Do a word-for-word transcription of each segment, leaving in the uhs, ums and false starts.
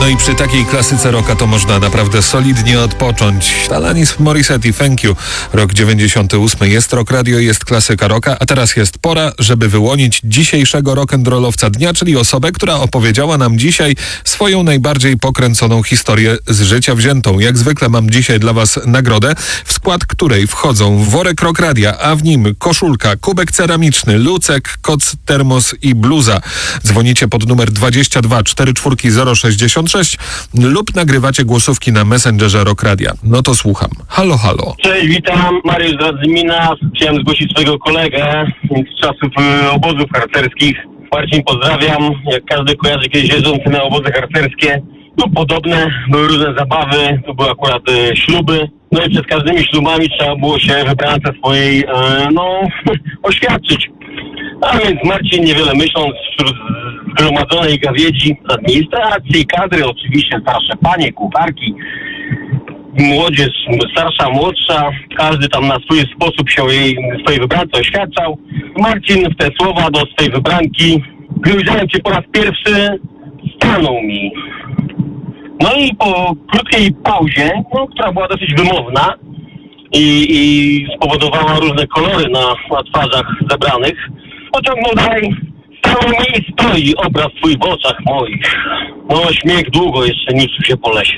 No i przy takiej klasyce rocka to można naprawdę solidnie odpocząć. Alanis Morissette, thank you. Rok dziewięćdziesiąty ósmy. Jest Rock Radio, jest klasyka rocka, a teraz jest pora, żeby wyłonić dzisiejszego rock'n'rollowca dnia, czyli osobę, która opowiedziała nam dzisiaj swoją najbardziej pokręconą historię z życia wziętą. Jak zwykle mam dzisiaj dla was nagrodę, w skład której wchodzą worek Rock Radia, a w nim koszulka, kubek ceramiczny, lucek, koc, termos i bluza. Dzwonicie pod numer dwadzieścia dwa czterdzieści cztery zero sześćdziesiąt sześć lub nagrywacie głosówki na Messengerze Rock Radia. No to słucham. Halo, halo. Cześć, witam. Mariusz Radzymina. Chciałem zgłosić swojego kolegę z czasów y, obozów harcerskich. Marcin, pozdrawiam. Jak każdy kojarzy kiedyś jeżdżący na obozy harcerskie. Tu podobne, były różne zabawy, tu były akurat y, śluby. No i przed każdymi ślubami trzeba było się wybrance swojej, y, no, oświadczyć. A więc Marcin, niewiele myśląc, wśród zgromadzonej gawiedzi z administracji, kadry, oczywiście starsze panie, kucharki, młodzież, starsza, młodsza, każdy tam na swój sposób się jej, swojej wybrance oświadczał. Marcin w te słowa do swojej wybranki: gdy ujrzałem cię po raz pierwszy, stanął mi. No i po krótkiej pauzie, no, która była dosyć wymowna i, i spowodowała różne kolory na, na twarzach zebranych, pociągnął dalej: stanął mi i stoi obraz twój w oczach moich. No, śmiech długo jeszcze niósł się po lesie.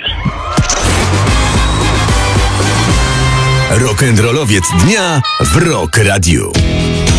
Rock'n'rollowiec dnia w Rock Radiu.